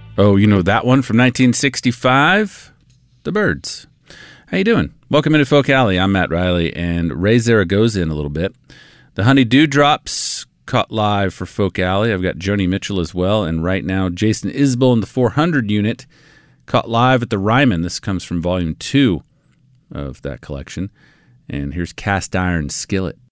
Oh, you know that one from 1965? The Byrds. How you doing? Welcome into Folk Alley. I'm Matt Riley, and Ray Zaragoza in a little bit. The Honey Dewdrops caught live for Folk Alley. I've got Joni Mitchell as well, and right now Jason Isbell in the 400 unit caught live at the Ryman. This comes from Volume 2 of that collection. And here's Cast Iron Skillet.